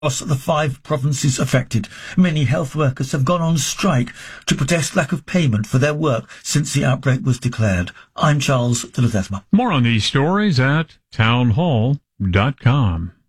across the 5 provinces affected. Many health workers have gone on strike to protest lack of payment for their work since the outbreak was declared. I'm Charles de Ledesma. More on these stories at townhall.com.